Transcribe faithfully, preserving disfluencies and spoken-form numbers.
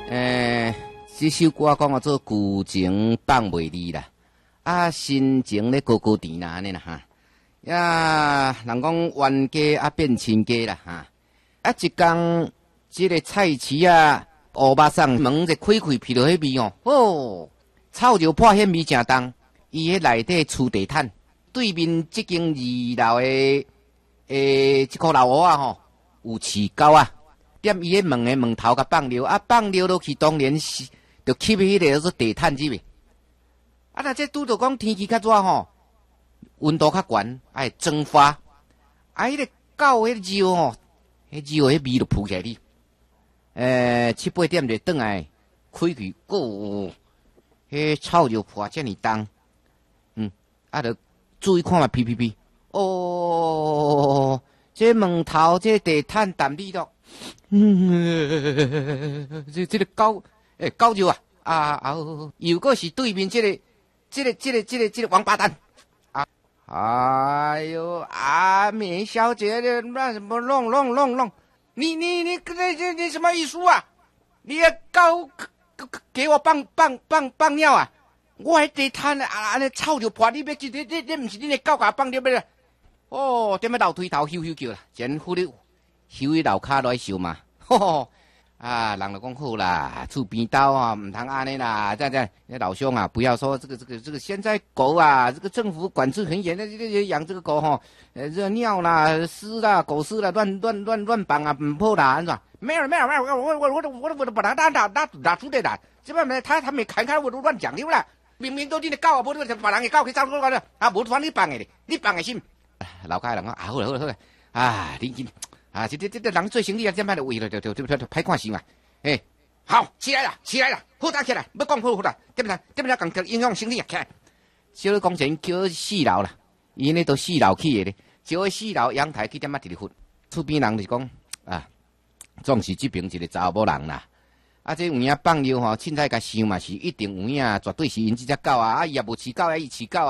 诶、欸，这首歌讲啊做旧情放袂离啦，啊新情咧高高甜啦安尼啦哈。呀，人讲冤家啊变亲家啦哈。啊一天，这个菜市啊，乌巴桑门一开开，闻到迄味哦，哦，臭就破迄味正重。伊迄内底厝地毯，对面即间二楼的诶，一棵老屋啊吼，有饲狗啊。踮伊迄门的门头甲放尿，啊放尿落去，当然是就吸迄个做地毯入去。啊，若这拄着讲天气较热吼，温度较悬，爱蒸发，啊，迄个狗迄肉吼，迄肉迄味就扑起来哩。诶、呃，七八点就转来开开，哦，迄臭就破遮尔重，嗯，啊，着注意看嘛，屁屁屁，哦，这门头这地毯淡味咯。嗯，这这个狗，诶、欸，狗肉啊，啊啊，又果是对面这个，这个，这个，这个，这个王八蛋啊！哎呦，阿美小姐的乱什么弄弄弄弄？你你你这这这什么意思啊？你个狗给我放放放放尿啊！我还地摊啊，安尼臭就破，你要这这这这不是你的狗甲放尿咩？哦，踮咧楼梯头咻咻叫啦，真苦了。收伊楼骹来收嘛，吼吼啊！人就讲好啦，厝边兜啊，唔通安尼啦，这样这老兄啊，不要说这个这个这个，现在狗啊，这个政府管制很严的，这个养这个狗吼，呃，这尿啦、屎啦、狗屎啦，乱乱乱乱放啊，唔好啦，是吧？没有没有没有，我我我我我我把他拿拿拿拿出来啦，这边没他他没看看我都乱讲溜啦，明明都你的狗啊，不是把人给狗给招过来了啊，无传你放的，你放的心，老家人讲啊，好了好了好了，啊，你你。啊，这这这这人做生意啊，这摆就为了就就就就歹看心啊！哎，好，起来了，起来了，好打起来，要讲好好啦，对不对？对不对？讲影响生意啊，起来。小了工钱叫四楼啦，伊呢都四楼起的咧，叫四楼阳台去点啊直直翕。厝边人就讲啊，总是这边一个查某人啦。啊，这有影放尿吼，凊彩甲想嘛是一定有影，绝对是因这只狗啊，啊伊也无饲狗啊，伊饲狗。